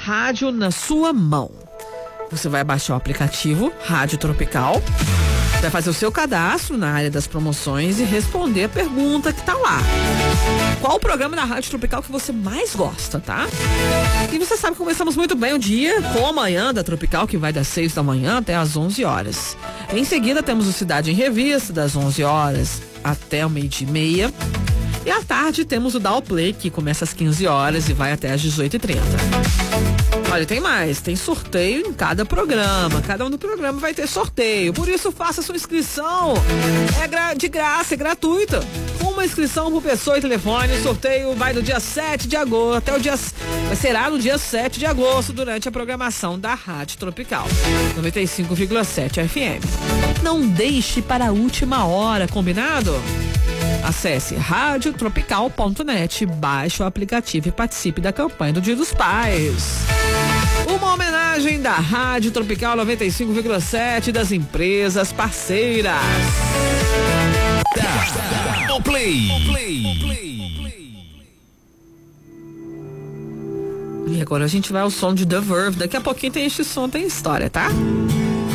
rádio na sua mão. Você vai baixar o aplicativo Rádio Tropical, vai fazer o seu cadastro na área das promoções e responder a pergunta que tá lá. Qual o programa da Rádio Tropical que você mais gosta, tá? E você sabe que começamos muito bem o dia com a manhã da Tropical, que vai das 6 da manhã até às 11 horas. Em seguida temos o Cidade em Revista, das 11 horas até o 12:30. E à tarde temos o Downplay, que começa às 15 horas e vai até às 18h30. Olha, tem mais, tem sorteio em cada programa. Cada um do programa vai ter sorteio. Por isso, faça sua inscrição. É de graça, é gratuita. Uma inscrição por pessoa e telefone. O sorteio vai do dia 7 de agosto até o dia... Será no dia 7 de agosto, durante a programação da Rádio Tropical 95,7 FM. Não deixe para a última hora, combinado? Acesse radiotropical.net, baixe o aplicativo e participe da campanha do Dia dos Pais. Uma homenagem da Rádio Tropical 95,7 das empresas parceiras. O Play. E agora a gente vai ao som de The Verve. Daqui a pouquinho tem este som, tem história, tá?